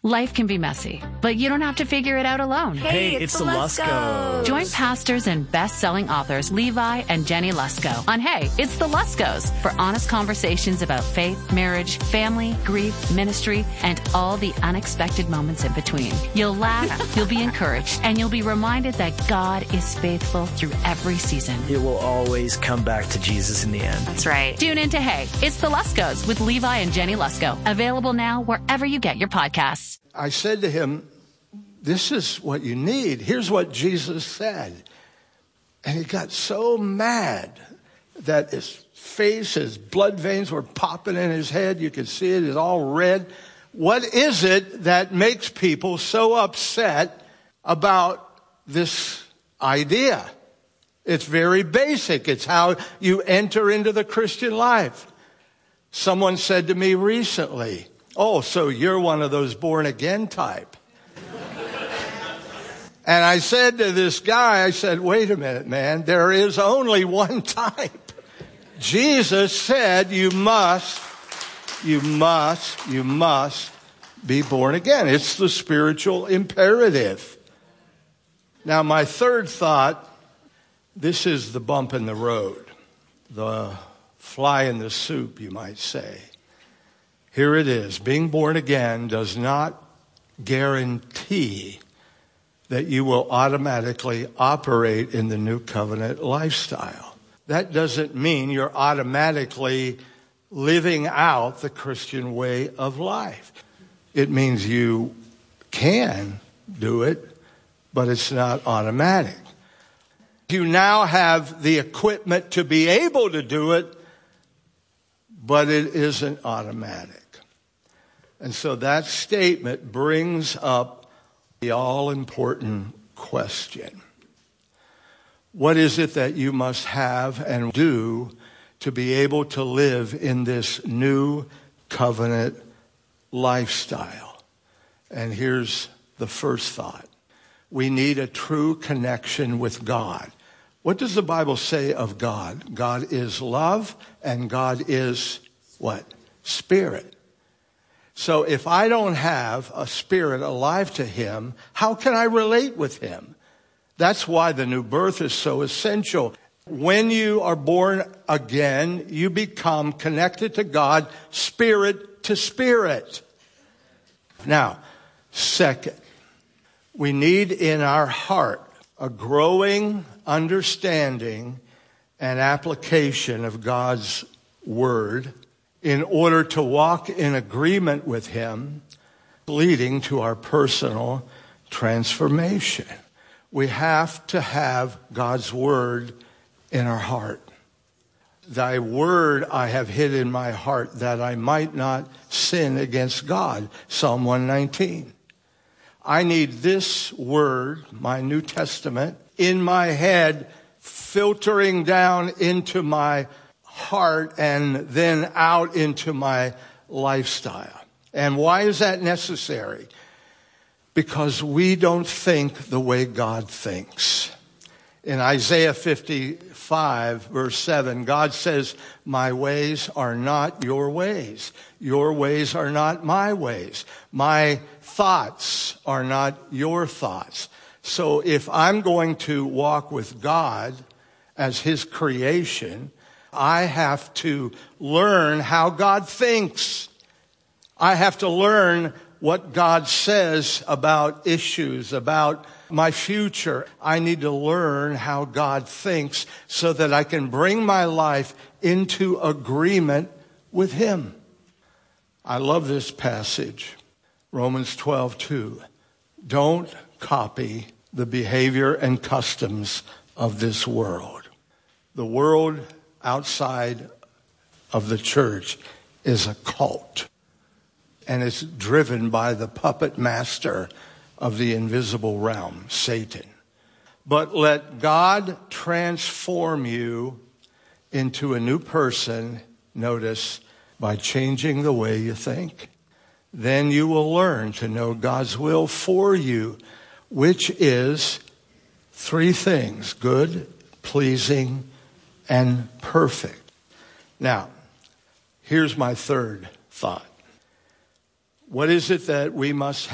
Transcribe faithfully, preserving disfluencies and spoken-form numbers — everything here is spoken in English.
Life can be messy, but you don't have to figure it out alone. Hey, Hey, it's, it's the the Luskos. Join pastors and best-selling authors Levi and Jenny Lusko on Hey, It's the Luskos for honest conversations about faith, marriage, family, grief, ministry, and all the unexpected moments in between. You'll laugh, you'll be encouraged, and you'll be reminded that God is faithful through every season. It will always come back to Jesus in the end. That's right. Tune in to Hey, It's the Luskos with Levi and Jenny Lusko. Available now wherever you get your podcasts. I said to him, this is what you need. Here's what Jesus said. And he got so mad that his face, his blood veins were popping in his head. You could see it. It's all red. What is it that makes people so upset about this idea? It's very basic. It's how you enter into the Christian life. Someone said to me recently, oh, so you're one of those born again type. And I said to this guy, I said, wait a minute, man, there is only one type. Jesus said you must, you must, you must be born again. It's the spiritual imperative. Now, my third thought, this is the bump in the road, the fly in the soup, you might say. Here it is. Being born again does not guarantee that you will automatically operate in the new covenant lifestyle. That doesn't mean you're automatically living out the Christian way of life. It means you can do it, but it's not automatic. You now have the equipment to be able to do it, but it isn't automatic. And so that statement brings up the all-important question. What is it that you must have and do to be able to live in this new covenant lifestyle? And here's the first thought. We need a true connection with God. What does the Bible say of God? God is love and God is what? Spirit. So if I don't have a spirit alive to him, how can I relate with him? That's why the new birth is so essential. When you are born again, you become connected to God, spirit to spirit. Now, second, we need in our heart a growing understanding and application of God's word in order to walk in agreement with him, leading to our personal transformation. We have to have God's word in our heart. Thy word I have hid in my heart that I might not sin against God. Psalm one nineteen. I need this word, my New Testament, in my head, filtering down into my heart and then out into my lifestyle. And why is that necessary? Because we don't think the way God thinks. In Isaiah fifty-five, verse seven, God says, my ways are not your ways. Your ways are not my ways. My thoughts are not your thoughts. So if I'm going to walk with God as his creation, I have to learn how God thinks. I have to learn what God says about issues, about my future. I need to learn how God thinks so that I can bring my life into agreement with him. I love this passage, Romans twelve two. Don't copy the behavior and customs of this world. The world outside of the church is a cult, and it's driven by the puppet master of the invisible realm, Satan. But let God transform you into a new person, notice, by changing the way you think. Then you will learn to know God's will for you, which is three things: good, pleasing, and perfect. Now, here's my third thought. What is it that we must have?